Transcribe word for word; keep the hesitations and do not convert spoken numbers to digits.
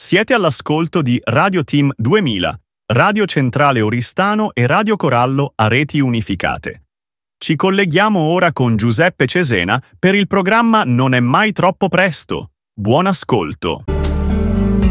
Siete all'ascolto di Radio Team duemila, Radio Centrale Oristano e Radio Corallo a reti unificate. Ci colleghiamo ora con Giuseppe Cesena per il programma Non è mai troppo presto. Buon ascolto!